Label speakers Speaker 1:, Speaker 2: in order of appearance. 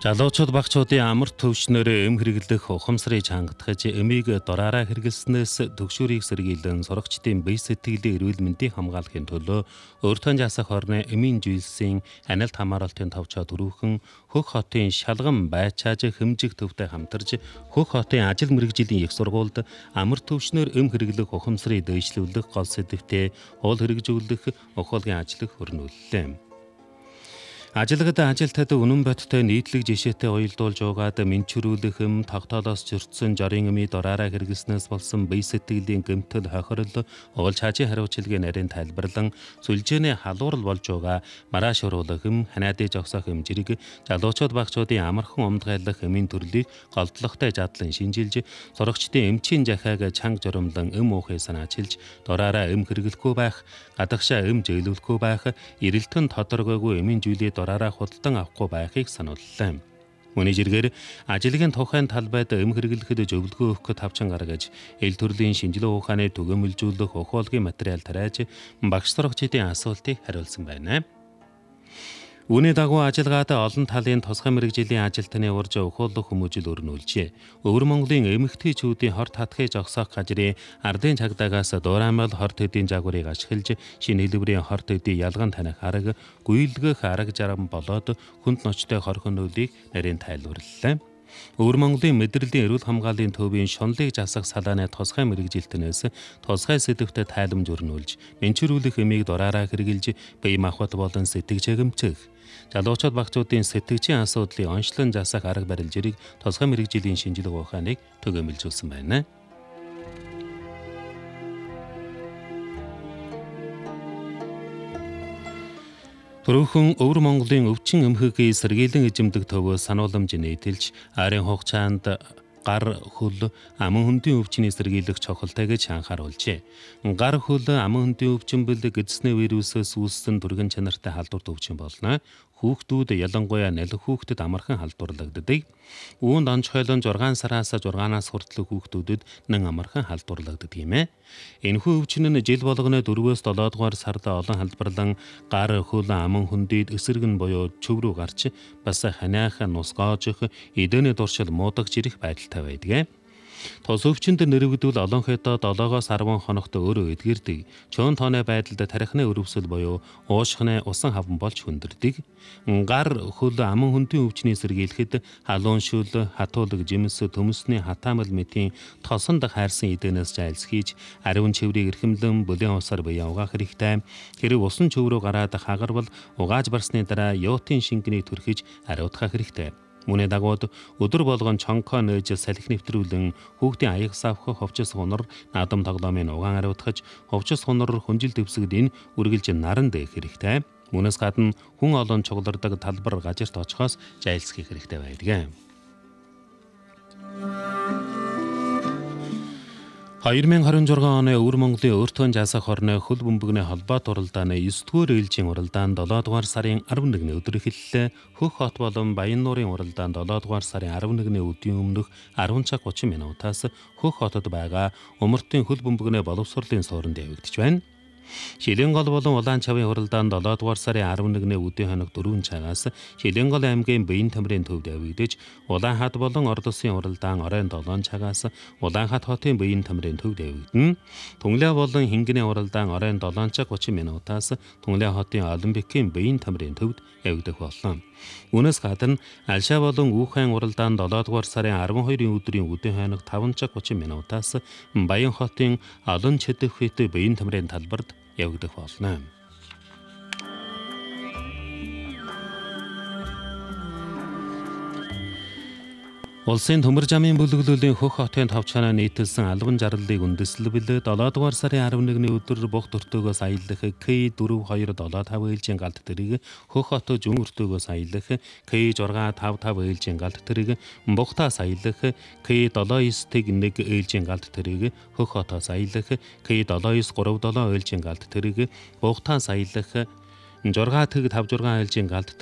Speaker 1: Залуучууд багчуудын амар төвчнөөр эм хэрэглэх ухамсарыг хангахж эмийг дураараа хэрэглэснээс төгшүүрийг сэргийлэн сурагчдын бие сэтгэлийн эрүүл мэндийг хамгаалахын төлөө өөртөө засах орны эмийн жилсийн аналт хамгаалалтын товчоо дөрвөн Хөх хотын шалган байчааж хэмжих төвтэй хамтарч Хөх хотын ажил мэргэжлийн их сургуульд амар төвчнөөр эм хэрэглэх ухамсарыг дэвшлүүлэх гол сэдвтэ уул хэрэгжүүлэх ухуулгын ажлыг хөрнүүллээ. Ажилгад ажилтад үнэн бодтой нийтлэг жишээтэй уялдуулж угаад менчрүүлэх эм тогтоолоос зөрчсөн жорын эмийн дураараа хэрэглэснээс болсон бие сэтгэлийн гэмтэл хохирол уул чаажийн хариуцлагын нарийн тайлбарлан сүлжээний халуурал болж байгаа маргааш уруулах эм ханаадын жогсоох эм жирэг залуучууд багчуудын амархан умдгайлах эмийн төрлийг голдлоготой задлан шинжилж сурагчдын эмчийн захааг чанга журамлан эм уухыг санаачилж дураараа эм хэрэглэхгүй байх гадагшаа эм зөөлөвлөхгүй байх эрэлтэн тодорхойгүй эмийн зүйлийг дураараа худалдан авахгүй байхыг санууллаа. Мөний жиргээр ажлын тухайн талбайд эм хэрэглэхэд зөвлөгөө өгөх тавчан гаргаж эл төрлийн шинжилгээ ухааны түгээмэлжүүлэх ухуулгын материал тариаж багш сурагчдын асуултыг хариулсан байна. Үүний дагуу ажилгаад олон талын тусгай мэргэжлийн ажилтны урж ухуулах хүмүүжил өрнүүлжээ. Өвөр Монголын эмэгтэйчүүдийн хорт хатхыг зогсоох газрын ардын цагдаагаас дуураймал хорт хэдийн жагварыг ашиглаж шинэ хэлбэрийн хорт хэдийн ялган таних арга, гүйлгэх арга жарган болоод хүнд ночтой хорхонуулыг нарийн тайлбарлалаа. Өвөр Монголын мэдрэлийн эрүүл хамгааллын төвийн шунлыг засах салааны тусгай мэргэжилтнээс тусгай сэдвтэ тайламж өрнүүлж, менчрүүлэх эмийг дураараа хэрэгжилж, бие махбод болон сэтгэж хэмжих. Залуучууд багчуудын сэтгэгчийн асуудлыг онцлон засах арга барил жирийг тусгай мэргэжлийн шинжилгээ ухааныг түгээмэлжүүлсэн байна. Түрүүхэн Өвөр Монголын өвчин эмхэгийн сэргийлэн эзэмдэг төвөө санууламж нийтэлж арын хугацаанд гар хөл аман хөндийн өвчнийг сэргийлэх чухалтай гэж анхааруулжээ. Гар хөл аман хөндийн өвчин бол гэдэсний вирусээс үүссэн түргэн чанартай халдварт өвчин болно. Хүүхдүүд ялангуяа нялх хүүхдэд амархан халдварлагддаг. Үүнд онцгойлон 6 сараас 6-аас хүртэлх хүүхдүүдэд нэн амархан халдварлагддаг юм ээ. Энэхүү өвчин нь жил болгоно 4-өөс 7 дугаар сард олон халдварлан гар хөл аман хөндийд эсрэг нь буюу чөв рүү гарч бас ханиах нусгаожих эдэний дуршил муудагч ирэх байдалтай байдаг. Тус өвчнөд нэрвэгдвэл олон хэдөө 7-оос 10 хоногт өөрөө эдгэрдэг. Чөөн тооны байдалд тархины өрөвсөл буюу уушхны усан хаван болж хүндэрдэг. Гар хөл аман хөндийн өвчнийг сэргийлэхэд халуун шүл, хатуулаг жимс, төмөсний хатаамал мэтийн тосонд хайрсан эдэнээс жайлс хийж, ариун чиврийг эрхэмлэн бүлийн усаар бие угаах хэрэгтэй. Хэрэг усан чөв рүү гараад хагарвал угааж барсны дараа юутын шингэнийг түрхэж ариутгах хэрэгтэй. Үүний дагуу өдөр болгон чонкоо нээж салхи нэвтрүүлэн хүүхдийн аягс авах ховчос хунар наадам тоглоомын угаан ариутгаж ховчос хунар хүнжил дэвсгэж энэ үргэлж наран дээх хэрэгтэй. Үүнээс гадна хүн олон чуглардаг талбар гажирт очихоос жайлсхийх хэрэгтэй байдаг. 2026 оны Өвөр Монголын өөртөө засах орны хөл бөмбөгний холбоо туралдааны 9-р ээлжийн уралдаанд 7 дугаар сарын 11-ний өдөр эхэллээ. Хөх хот болон Баяннуурын уралдаанд 7 дугаар сарын 11-ний өдрийн өмнөх 10 цаг 30 минутаас Хөх хотод байгаа умартын хөл бөмбөгний боловсролын суурьнд явагдаж байна. Шилэнгол болон Улаан чавын хуралдаанд 7 дугаар сарын 11-ний өдийн хоног 4 цагаас Шилэнгол аймгийн Баян тамирын төвд явагдаж, Улаан хад болон Ордосын хуралдаан оройн 7 цагаас Улаан хад хотын Баян тамирын төвд явагдана. Түнлээ болон Хингиний хуралдаан оройн 7 цаг 30 минутаас Түнлээ хотын Олимпикийн Баян тамирын төвд явагдах болно. Үүнээс гадна Алшаа болон Үүхэн уралдаанд 7 дугаар сарын 12-ийн өдрийн үдийн хоног 5 цаг 30 минутаас Баян хотын Олон Чэдэх хэт Баян тамирын талбарт явагдах болно. Улсын төмөр замын бүлэглэлийн Хөх хотын товчхоноо нийтэлсэн албан жарлалыг үндэслэлбэл 7 дугаар сарын 11-ний өдөр Бух төртөөгөөс аялах К4275 ээлжийн галт тэрэг Хөх хот Жүн өртөөгөөс аялах К655 ээлжийн галт тэрэг Бухтаас аялах К79-1 ээлжийн галт тэрэг Хөх хотоос аялах К7937 ээлжийн галт тэрэг Бухтаас аялах 6-56 ээлжийн галт